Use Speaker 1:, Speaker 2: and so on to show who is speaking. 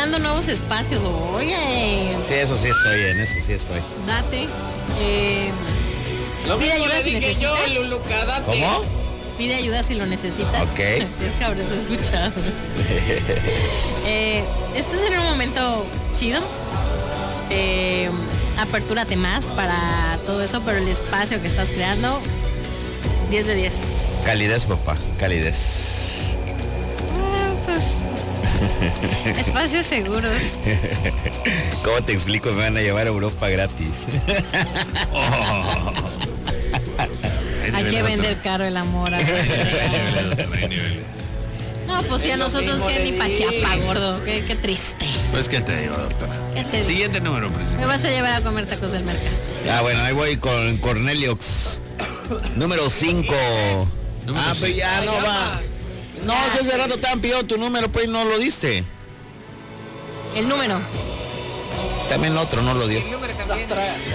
Speaker 1: creando nuevos espacios, oye.
Speaker 2: Sí, eso sí estoy.
Speaker 1: Date.
Speaker 3: Lo
Speaker 1: Pide
Speaker 3: mismo
Speaker 1: ayuda
Speaker 3: le
Speaker 1: si
Speaker 3: dije yo,
Speaker 1: necesitas.
Speaker 3: Luluca, date.
Speaker 2: ¿Cómo?
Speaker 1: Pide ayuda si lo necesitas.
Speaker 2: Ok.
Speaker 1: Es que habrás escuchado. Estás en un momento chido. Apertúrate más para todo eso, pero el espacio que estás creando, 10 de 10.
Speaker 2: Calidez, papá, calidez.
Speaker 1: Pues, espacios seguros.
Speaker 2: ¿Cómo te explico? Me van a llevar a Europa gratis.
Speaker 1: Hay que vender caro el amor.
Speaker 4: Hay niveles.
Speaker 1: No, pues sí, a
Speaker 3: Es lo
Speaker 1: nosotros
Speaker 3: mismo
Speaker 1: que
Speaker 3: le
Speaker 1: ni pa'
Speaker 3: dije.
Speaker 1: Chiapa, gordo. Qué triste.
Speaker 4: Pues, ¿qué te digo, doctora?
Speaker 1: ¿Qué te digo?
Speaker 4: Siguiente número,
Speaker 1: Me
Speaker 4: principal.
Speaker 1: vas a llevar a comer tacos del mercado.
Speaker 2: Bueno, ahí voy con Corneliox. Número 5.
Speaker 4: Número
Speaker 2: Pero ya no va. No, si hace rato te han pedido tu número, pues no lo diste.
Speaker 1: El número.
Speaker 2: También otro no lo dio.
Speaker 3: El número también.